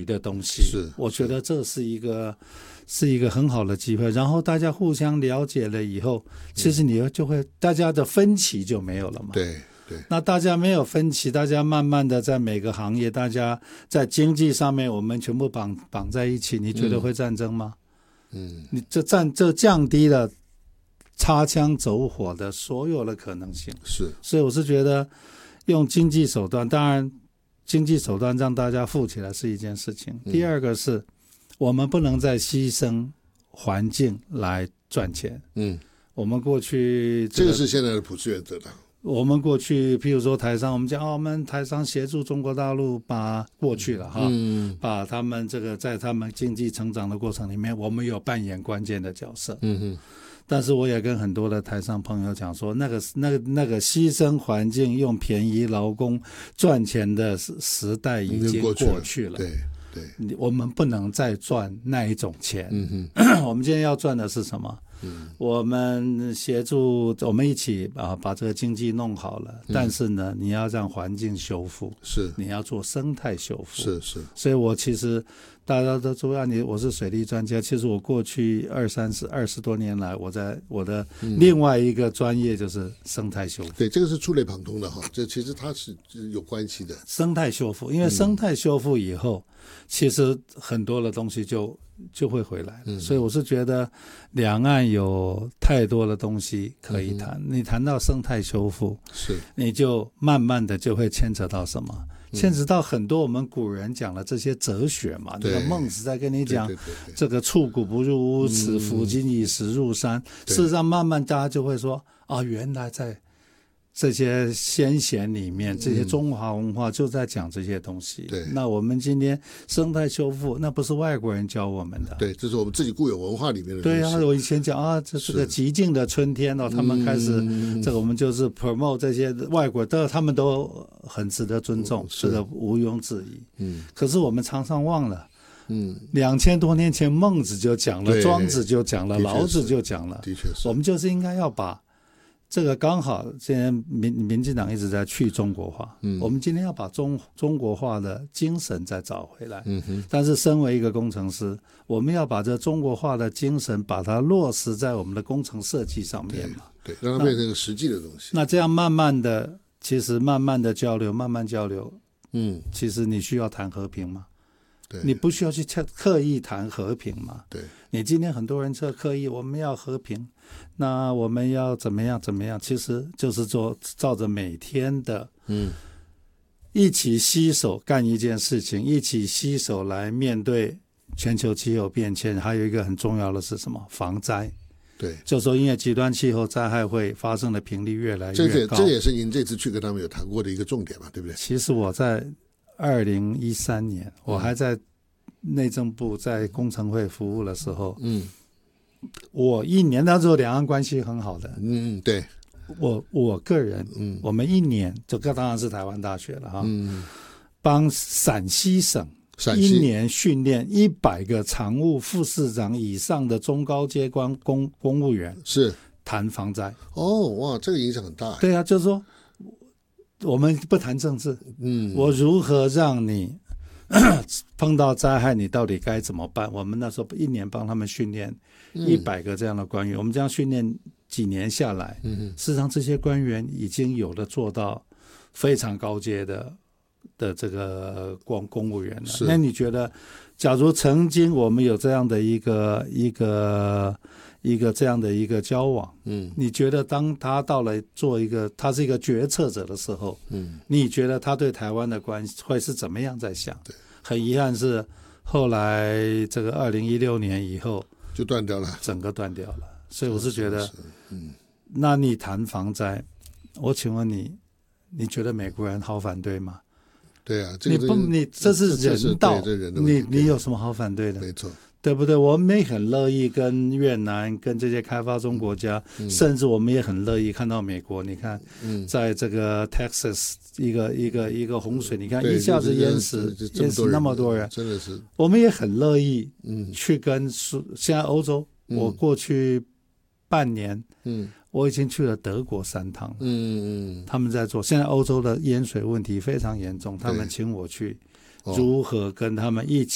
的东西，我觉得这是一个很好的机会。然后大家互相了解了以后，其实你就会大家的分歧就没有了嘛。 对。 那大家没有分歧，大家慢慢的在每个行业，大家在经济上面我们全部绑在一起，你觉得会战争吗？你这降低了擦枪走火的所有的可能性。所以我是觉得用经济手段，当然经济手段让大家富起来是一件事情，第二个是我们不能再牺牲环境来赚钱。我们过去这个是现在的普世原则的。 我们过去譬如说台商，我们讲我们台商协助中国大陆把过去了哈，把他们这个在他们经济成长的过程里面，我们有扮演关键的角色。但是我也跟很多的台商朋友讲说，那个牺牲环境用便宜劳工赚钱的时代已经过去了。 对， 我们不能再赚那一种钱。我们今天要赚的是什么？我们协助，我们一起把这个经济弄好了，但是呢，你要让环境修复，你要做生态修复，所以我其实大家都知道我是水利专家，其实我过去20多年来，我在我的另外一个专业就是生态修复。 对，这个是触类旁通的哈，这其实它是有关系的。 生态修复，因为生态修复以后，其实很多的东西就会回来了。所以我是觉得两岸有太多的东西可以谈。你谈到生态修复，你就慢慢的就会牵扯到什么？牵扯到很多我们古人讲的这些哲学嘛。那个孟子在跟你讲，这个触骨不入屋此，抚今以石入山。事实上，慢慢大家就会说原来在这些先贤里面，这些中华文化就在讲这些东西。那我们今天生态修复，那不是外国人教我们的。 对，这是我们自己固有文化里面的东西。 对啊，我以前讲这是个极静的春天他们开始这个我们就是 promote 这些外国的，他们都很值得尊重，这个毋庸置疑。可是我们常常忘了。2000多年前孟子就讲了，庄子就讲了，老子就讲了。 的确是。 我们就是应该要把这个刚好现在民进党一直在去中国化，我们今天要把中国化的精神再找回来。但是身为一个工程师，我们要把这中国化的精神把它落实在我们的工程设计上面嘛。 对，让它变成一个实际的东西。 那这样慢慢的交流，慢慢交流，其实你需要谈和平吗？你不需要去刻意谈和平嘛？你今天很多人刻意我们要和平，那我们要怎么样，其实就是照着每天的一起携手干一件事情，一起携手来面对全球气候变迁。还有一个很重要的是什么？防灾。 对， 就说因为极端气候灾害会发生的频率越来越高， 这也是您这次去跟他们有谈过的一个重点嘛，对不对？ 其实我在2013年我还在内政部在工程会服务的时候，我一年那时候两岸关系很好的， 对， 我个人，我们一年这个当然是台湾大学了哈，帮陕西省一年训练100个常务副市长以上的中高阶公务员， 是谈防灾。 哇，这个影响很大。 对啊，就是说我们不谈政治，我如何让你碰到灾害你到底该怎么办？我们那时候一年帮他们训练100个这样的官员，我们这样训练几年下来，事实上这些官员已经有的做到非常高阶的这个公务员了。那你觉得假如曾经我们有这样的一个这样的一个交往，你觉得当他到了他是一个决策者的时候，你觉得他对台湾的关系会是怎么样在想？很遗憾是后来这个2016年以后就断掉了， 整个断掉了。所以我是觉得那你谈防灾，我请问你觉得美国人好反对吗？ 对啊， 你这是人道，你有什么好反对的？ 没错， 对不对？我们也很乐意跟越南、跟这些开发中国家，甚至我们也很乐意看到美国。你看，在这个 Texas 一个洪水，你看一下子淹死那么多人， 真的是， 我们也很乐意去跟现在欧洲，我过去半年，我已经去了德国3趟了，他们在做，现在欧洲的淹水问题非常严重，他们请我去如何跟他们一起